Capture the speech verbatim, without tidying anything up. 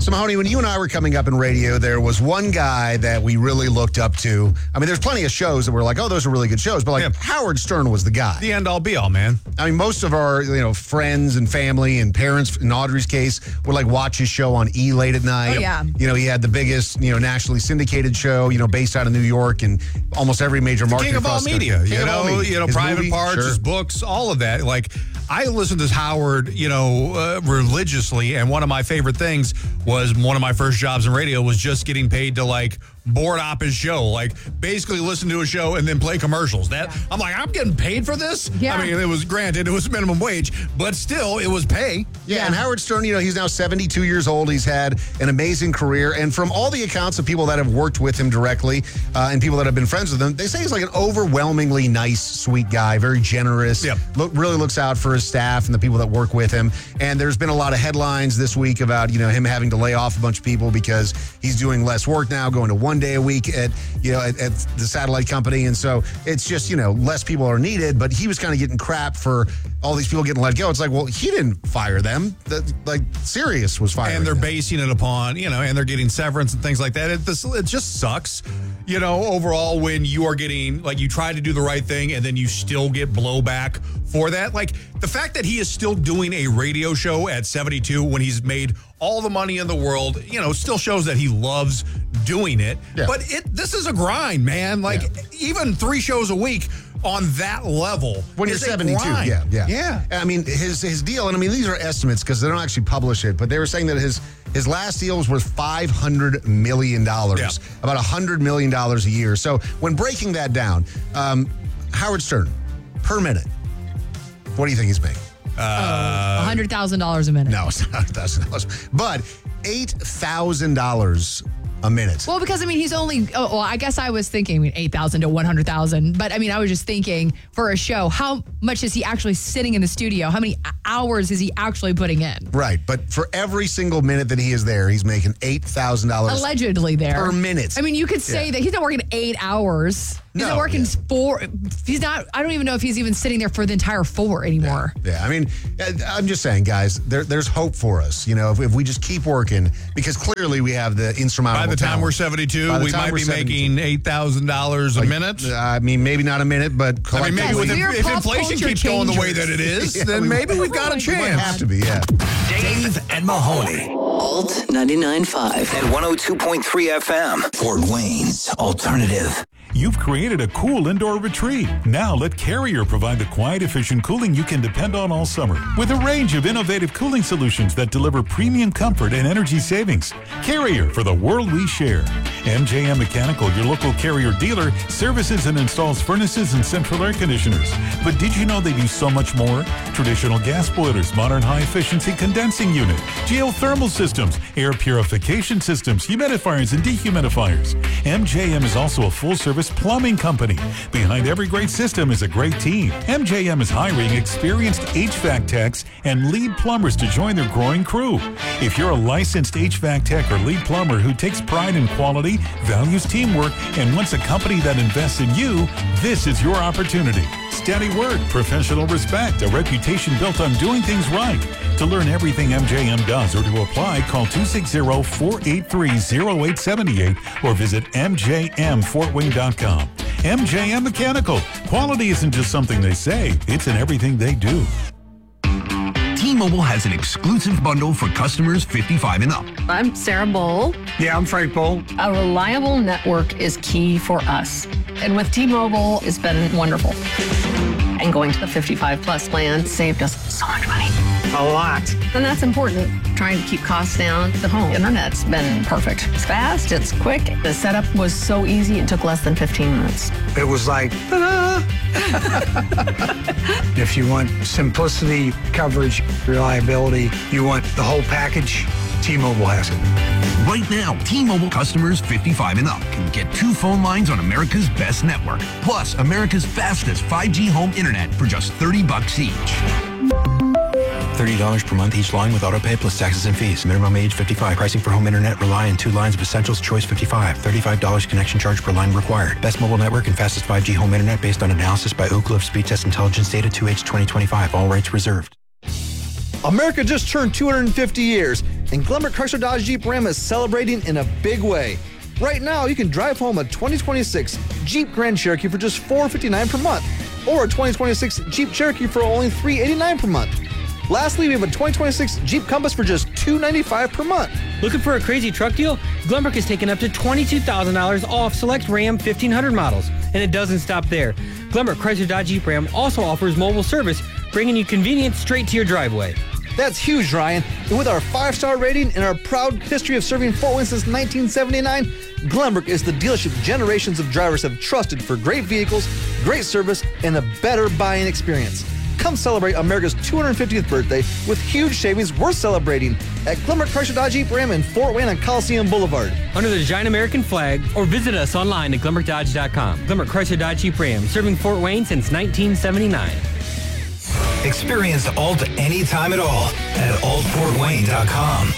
So, Mahoney, when you and I were coming up in radio, there was one guy that we really looked up to. I mean, there's plenty of shows that were like, oh, those are really good shows. But, like, yeah. Howard Stern was the guy. The end-all, be-all, man. I mean, most of our, you know, friends and family and parents, in Audrey's case, would, like, watch his show on E! late at night. Oh, yeah. You know, he had the biggest, you know, nationally syndicated show, you know, based out of New York and almost every major market. King of all media. King You know, media. you know, His private movie, parts, sure. his books, all of that. Like, I listened to Howard, you know, uh, religiously, and one of my favorite things was one of my first jobs in radio was just getting paid to, like, board op his show. Like, basically listen to a show and then play commercials. That yeah. I'm like, I'm getting paid for this? Yeah. I mean, it was, granted, it was minimum wage, but still, it was pay. Yeah, yeah, and Howard Stern, you know, he's now seventy-two years old. He's had an amazing career. And from all the accounts of people that have worked with him directly uh, and people that have been friends with him, they say he's like an overwhelmingly nice, sweet guy, very generous, yep. look, really looks out for his staff and the people that work with him. And there's been a lot of headlines this week about, you know, him having to lay off a bunch of people because he's doing less work now, going to one day a week at, you know, at, at the satellite company. And so it's just, you know, less people are needed, but he was kind of getting crap for all these people getting let go. It's like, well, he didn't fire them. That, like, Sirius was firing And they're them. basing it upon, you know, and they're getting severance and things like that. It, this, it just sucks, you know, overall when you are getting, like, you try to do the right thing and then you still get blowback for that. Like, the fact that he is still doing a radio show at seventy-two when he's made all the money in the world, you know, still shows that he loves doing it. Yeah. But it this is a grind, man. Like, yeah. even three shows a week on that level. When you're seventy-two, grind. yeah, yeah. Yeah. I mean, his his deal, and I mean, these are estimates because they don't actually publish it, but they were saying that his his last deal was worth five hundred million dollars, yeah. about one hundred million dollars a year. So when breaking that down, um, Howard Stern, per minute, what do you think he's making? Uh, one hundred thousand dollars a minute. No, it's not one hundred thousand dollars, but eight thousand dollars a minute. Well, because, I mean, he's only, oh, well, I guess I was thinking I mean, eight thousand to one hundred thousand. But, I mean, I was just thinking for a show, how much is he actually sitting in the studio? How many hours is he actually putting in? Right. But for every single minute that he is there, he's making eight thousand dollars allegedly there. Per minute. I mean, you could say yeah. that he's not working eight hours. He's no, not working yeah. four. He's not, I don't even know if he's even sitting there for the entire four anymore. Yeah, yeah. I mean, I'm just saying, guys, there, there's hope for us, you know, if, if we just keep working, because clearly we have the insurmountable By the time talent. we're seventy-two, we might be making eight thousand dollars a like, minute. I mean, maybe not a minute, but I mean, maybe with, yes, if, if inflation keeps going the way that it is, yeah, then we, maybe we've got a chance. We might have to be, yeah. Dave and Mahoney. Alt ninety-nine point five. And one oh two point three F M. Fort Wayne's Alternative. You've created a cool indoor retreat. Now let Carrier provide the quiet, efficient cooling you can depend on all summer. With a range of innovative cooling solutions that deliver premium comfort and energy savings. Carrier, for the world we share. M J M Mechanical, your local Carrier dealer, services and installs furnaces and central air conditioners. But did you know they do so much more? Traditional gas boilers, modern high-efficiency condensing unit, geothermal systems, air purification systems, humidifiers and dehumidifiers. M J M is also a full-service plumbing company. Behind every great system is a great team. M J M is hiring experienced H V A C techs and lead plumbers to join their growing crew. If you're a licensed H V A C tech or lead plumber who takes pride in quality, values teamwork, and wants a company that invests in you, this is your opportunity. Steady work, professional respect, a reputation built on doing things right. To learn everything M J M does or to apply, call two six zero, four eight three, zero eight seven eight or visit m j m fort wayne dot com. M J M Mechanical. Quality isn't just something they say, it's in everything they do. T-Mobile has an exclusive bundle for customers fifty-five and up. I'm Sarah Bowl. Yeah, I'm Frank Bowl. A reliable network is key for us. And with T-Mobile, it's been wonderful. And going to the fifty-five plus plan saved us so much money. A lot. And that's important. Trying to keep costs down. The home internet's been perfect. It's fast, it's quick. The setup was so easy, it took less than fifteen minutes. It was like, ta-da! If you want simplicity, coverage, reliability, you want the whole package, T-Mobile has it. Right now, T-Mobile customers fifty-five and up can get two phone lines on America's best network, plus America's fastest five G home internet for just thirty bucks each. thirty dollars per month each line with autopay plus taxes and fees. Minimum age fifty-five. Pricing for home internet rely on two lines of Essentials Choice fifty-five. thirty-five dollars connection charge per line required. Best mobile network and fastest five G home internet based on analysis by Ookla of Speed Test Intelligence data two H twenty twenty-five. All rights reserved. America just turned two hundred fifty years, and Glenbrook Chrysler Dodge Jeep Ram is celebrating in a big way. Right now, you can drive home a twenty twenty-six Jeep Grand Cherokee for just four hundred fifty-nine dollars per month, or a twenty twenty-six Jeep Cherokee for only three hundred eighty-nine dollars per month. Lastly, we have a twenty twenty-six Jeep Compass for just two hundred ninety-five dollars per month. Looking for a crazy truck deal? Glenbrook is taking up to twenty-two thousand dollars off select Ram fifteen hundred models. And it doesn't stop there. Glenbrook Chrysler Dodge Jeep Ram also offers mobile service, bringing you convenience straight to your driveway. That's huge, Ryan. And with our five-star rating and our proud history of serving Fort Wayne since nineteen seventy-nine, Glenbrook is the dealership generations of drivers have trusted for great vehicles, great service, and a better buying experience. Come celebrate America's two hundred fiftieth birthday with huge savings worth celebrating at Glenbrook Chrysler Dodge Jeep Ram in Fort Wayne on Coliseum Boulevard. Under the giant American flag, or visit us online at glenbrook dodge dot com. Glenbrook Chrysler Dodge Jeep Ram, serving Fort Wayne since nineteen seventy-nine. Experience Alt anytime at all at alt fort wayne dot com.